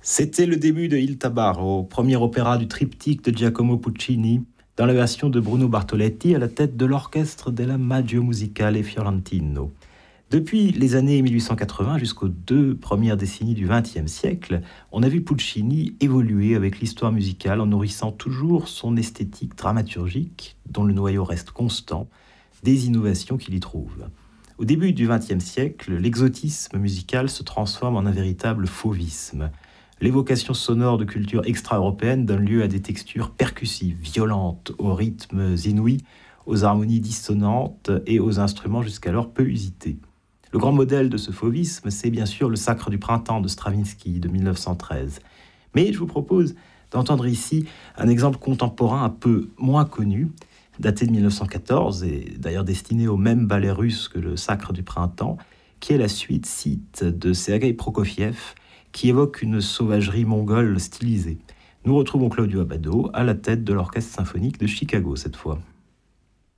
C'était le début de Il Tabarro, premier opéra du triptyque de Giacomo Puccini, dans la version de Bruno Bartoletti à la tête de l'orchestre della Maggio Musicale Fiorentino. Depuis les années 1880 jusqu'aux 2 premières décennies du XXe siècle, on a vu Puccini évoluer avec l'histoire musicale en nourrissant toujours son esthétique dramaturgique, dont le noyau reste constant, des innovations qu'il y trouve. Au début du XXe siècle, l'exotisme musical se transforme en un véritable fauvisme. L'évocation sonore de cultures extra-européennes donne lieu à des textures percussives, violentes, aux rythmes inouïs, aux harmonies dissonantes et aux instruments jusqu'alors peu usités. Le grand modèle de ce fauvisme, c'est bien sûr le Sacre du printemps de Stravinsky de 1913. Mais je vous propose d'entendre ici un exemple contemporain un peu moins connu, daté de 1914 et d'ailleurs destiné au même ballet russe que le Sacre du printemps, qui est la suite Site de Sergueï Prokofiev, qui évoque une sauvagerie mongole stylisée. Nous retrouvons Claudio Abbado à la tête de l'Orchestre symphonique de Chicago cette fois.